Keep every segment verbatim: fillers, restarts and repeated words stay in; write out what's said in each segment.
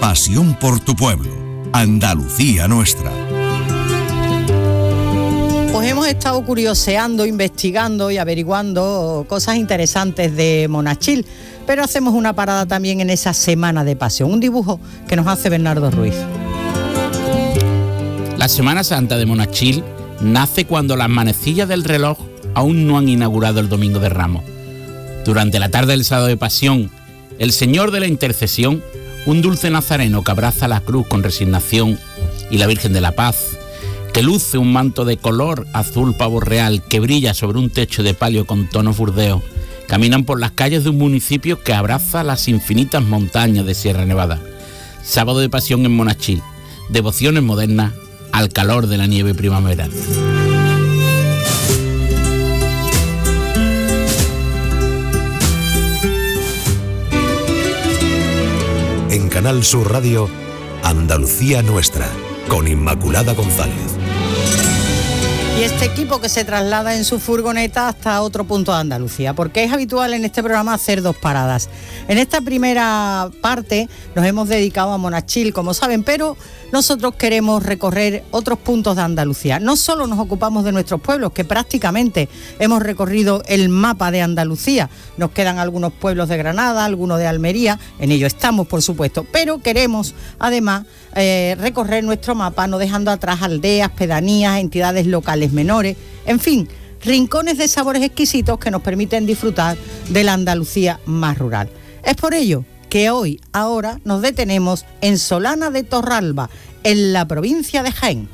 Pasión por tu pueblo. Andalucía nuestra. Pues hemos estado curioseando, investigando y averiguando cosas interesantes de Monachil, pero hacemos una parada también en esa Semana de Pasión, un dibujo que nos hace Bernardo Ruiz. La Semana Santa de Monachil nace cuando las manecillas del reloj aún no han inaugurado el Domingo de Ramos. Durante la tarde del sábado de Pasión, el Señor de la Intercesión, un dulce nazareno que abraza la cruz con resignación, y la Virgen de la Paz, que luce un manto de color azul pavo real que brilla sobre un techo de palio con tonos burdeos, caminan por las calles de un municipio que abraza las infinitas montañas de Sierra Nevada. Sábado de Pasión en Monachil, devociones modernas al calor de la nieve primaveral. En Canal Sur Radio, Andalucía Nuestra, con Inmaculada González. Y este equipo que se traslada en su furgoneta hasta otro punto de Andalucía, porque es habitual en este programa hacer dos paradas. En esta primera parte nos hemos dedicado a Monachil, como saben, pero nosotros queremos recorrer otros puntos de Andalucía. No solo nos ocupamos de nuestros pueblos, que prácticamente hemos recorrido el mapa de Andalucía. Nos quedan algunos pueblos de Granada, algunos de Almería, en ello estamos, por supuesto, pero queremos además eh, recorrer nuestro mapa, no dejando atrás aldeas, pedanías, entidades locales menores, en fin, rincones de sabores exquisitos que nos permiten disfrutar de la Andalucía más rural. Es por ello que hoy, ahora, nos detenemos en Solana de Torralba, en la provincia de Jaén.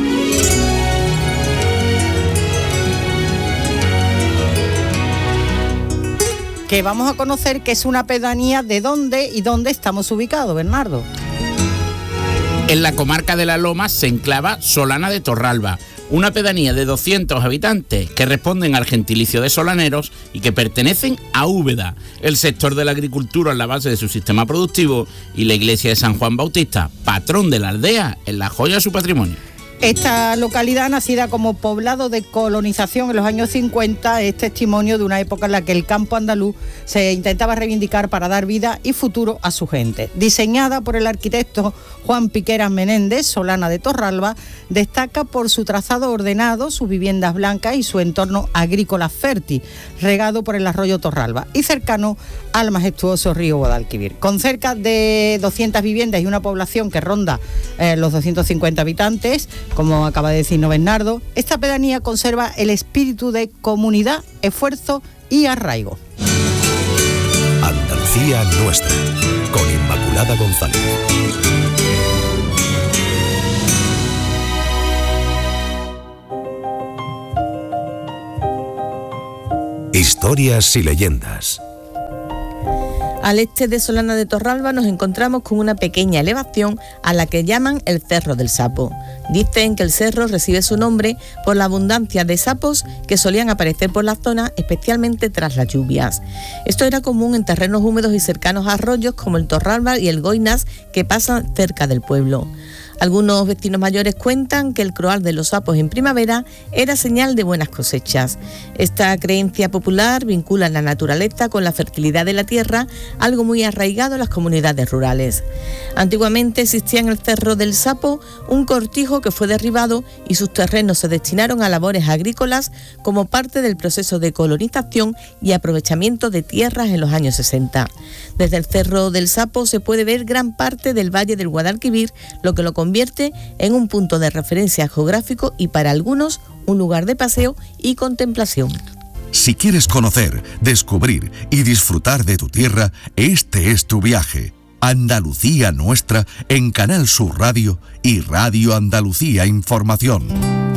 Que vamos a conocer que es una pedanía de dónde y dónde estamos ubicados, Bernardo. En la comarca de La Loma se enclava Solana de Torralba, una pedanía de doscientos habitantes que responden al gentilicio de solaneros y que pertenecen a Úbeda, el sector de la agricultura en la base de su sistema productivo, y la iglesia de San Juan Bautista, patrón de la aldea, en la joya de su patrimonio. Esta localidad, nacida como poblado de colonización en los años cincuenta, es testimonio de una época en la que el campo andaluz se intentaba reivindicar para dar vida y futuro a su gente. Diseñada por el arquitecto Juan Piqueras Menéndez, Solana de Torralba destaca por su trazado ordenado, sus viviendas blancas y su entorno agrícola fértil, regado por el arroyo Torralba y cercano al majestuoso río Guadalquivir. Con cerca de doscientas viviendas y una población que ronda eh, los doscientos cincuenta habitantes, como acaba de decirnos Bernardo, esta pedanía conserva el espíritu de comunidad, esfuerzo y arraigo. Andalucía Nuestra, con Inmaculada González. Historias y leyendas. Al este de Solana de Torralba nos encontramos con una pequeña elevación a la que llaman el Cerro del Sapo. Dicen que el cerro recibe su nombre por la abundancia de sapos que solían aparecer por la zona, especialmente tras las lluvias. Esto era común en terrenos húmedos y cercanos a arroyos como el Torralba y el Goinas, que pasan cerca del pueblo. Algunos vecinos mayores cuentan que el croar de los sapos en primavera era señal de buenas cosechas. Esta creencia popular vincula la naturaleza con la fertilidad de la tierra, algo muy arraigado en las comunidades rurales. Antiguamente existía en el Cerro del Sapo un cortijo que fue derribado y sus terrenos se destinaron a labores agrícolas como parte del proceso de colonización y aprovechamiento de tierras en los años sesenta. Desde el Cerro del Sapo se puede ver gran parte del valle del Guadalquivir, lo que lo convierte en un punto de referencia geográfico y para algunos un lugar de paseo y contemplación. Si quieres conocer, descubrir y disfrutar de tu tierra, este es tu viaje. Andalucía Nuestra en Canal Sur Radio y Radio Andalucía Información.